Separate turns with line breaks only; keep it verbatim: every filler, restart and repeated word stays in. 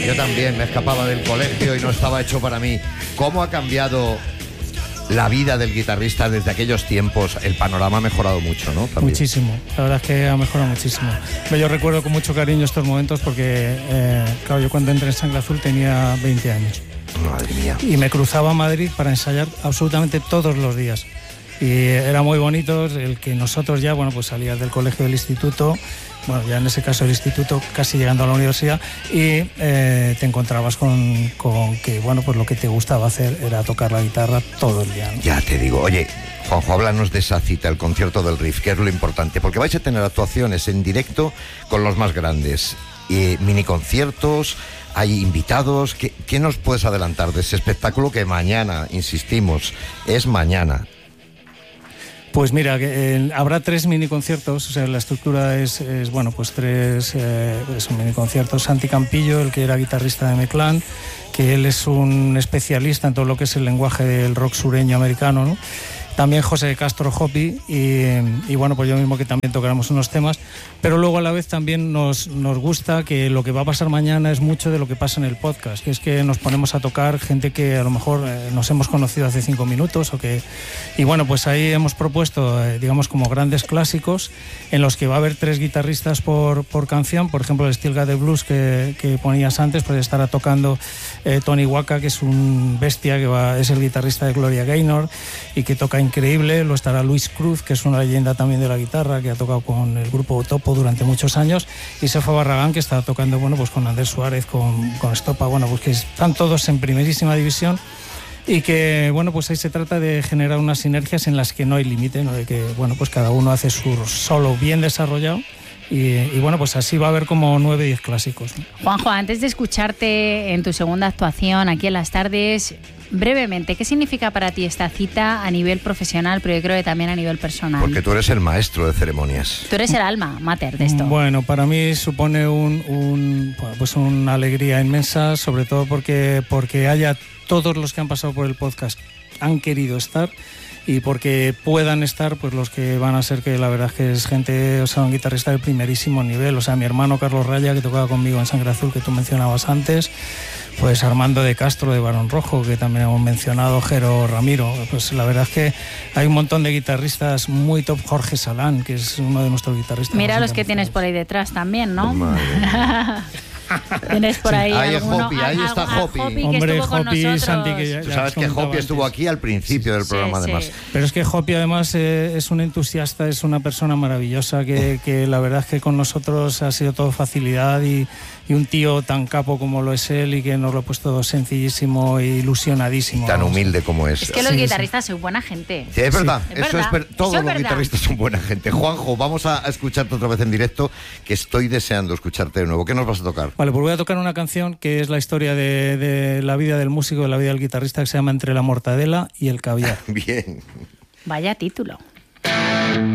Yo también me escapaba del colegio y no estaba hecho para mí. ¿Cómo ha cambiado la vida del guitarrista desde aquellos tiempos? El panorama ha mejorado mucho, ¿no? También.
Muchísimo, la verdad es que ha mejorado muchísimo. Yo recuerdo con mucho cariño estos momentos porque, eh, claro, yo cuando entré en Sangre Azul tenía veinte años.
Madre mía.
Y me cruzaba a Madrid para ensayar absolutamente todos los días. Y era muy bonito el que nosotros ya, bueno, pues salías del colegio, del instituto, bueno, ya en ese caso el instituto, casi llegando a la universidad, y eh, te encontrabas con, con que, bueno, pues lo que te gustaba hacer era tocar la guitarra todo el día, ¿no?
Ya te digo, oye, Juanjo, háblanos de esa cita, el concierto del Riff, que es lo importante, porque vais a tener actuaciones en directo con los más grandes, y mini conciertos, hay invitados. ¿Qué, qué nos puedes adelantar de ese espectáculo que mañana, insistimos, es mañana?
Pues mira, eh, habrá tres mini conciertos, o sea, la estructura es, es bueno, pues tres eh, son mini conciertos. Santi Campillo, el que era guitarrista de M-Clan, que él es un especialista en todo lo que es el lenguaje del rock sureño americano, ¿no? También José de Castro Hopi y, y bueno, pues yo mismo, que también tocaremos unos temas, pero luego a la vez también nos, nos gusta que lo que va a pasar mañana es mucho de lo que pasa en el podcast, que es que nos ponemos a tocar gente que a lo mejor eh, nos hemos conocido hace cinco minutos o que, y bueno, pues ahí hemos propuesto, eh, digamos, como grandes clásicos en los que va a haber tres guitarristas por, por canción. Por ejemplo, el Steel God Blues que, que ponías antes, pues estará tocando eh, Tony Waka, que es un bestia, que va, es el guitarrista de Gloria Gaynor y que toca increíble. Lo estará Luis Cruz, que es una leyenda también de la guitarra, que ha tocado con el grupo Topo durante muchos años, y Sefa Barragán, que está tocando, bueno, pues con Andrés Suárez, con, con Estopa, bueno, pues que están todos en primerísima división, y que, bueno, pues ahí se trata de generar unas sinergias en las que no hay límite, ¿no? De que, bueno, pues cada uno hace su solo bien desarrollado. Y, y bueno, pues así va a haber como nueve, diez clásicos, ¿no?
Juanjo, antes de escucharte en tu segunda actuación aquí en Las Tardes, brevemente, ¿qué significa para ti esta cita a nivel profesional, pero yo creo que también a nivel personal?
Porque tú eres el maestro de ceremonias.
Tú eres el alma mater de esto.
Bueno, para mí supone un, un, pues una alegría inmensa, sobre todo porque, porque haya todos los que han pasado por el podcast han querido estar, y porque puedan estar pues los que van a ser, que la verdad es que es gente, o sea, un guitarrista de primerísimo nivel. O sea, mi hermano Carlos Raya, que tocaba conmigo en Sangre Azul, que tú mencionabas antes, pues Armando de Castro de Barón Rojo, que también hemos mencionado, Jero Ramiro. Pues la verdad es que hay un montón de guitarristas muy top. Jorge Salán, que es uno de nuestros guitarristas.
Mira los que tienes por ahí detrás también, ¿no?
Madre mía.
Tienes por ahí,
sí, ahí
alguno,
Hopi, ahí está
a, a,
Hopi.
A Hopi, que
Hombre,
estuvo con
Hopi,
nosotros.
Santi, que ya,
Tú
ya
sabes que Hopi estuvo aquí al principio del programa,
sí,
además.
sí.
Pero es que Hopi además eh, es un entusiasta, es una persona maravillosa, que, que la verdad es que con nosotros ha sido todo facilidad, y, y un tío tan capo como lo es él, y que nos lo ha puesto sencillísimo e ilusionadísimo.
Y tan
vamos.
humilde como es.
Es que los
Sí,
guitarristas son buena gente.
Sí, es verdad,
Sí.
eso
Es verdad.
es ver- todos
Eso es
los
verdad.
guitarristas son buena gente. Juanjo, vamos a, a escucharte otra vez en directo, que estoy deseando escucharte de nuevo. ¿Qué nos vas a tocar?
Vale, pues voy a tocar una canción que es la historia de, de la vida del músico, de la vida del guitarrista, que se llama Entre la mortadela y el caviar.
Bien.
Vaya título.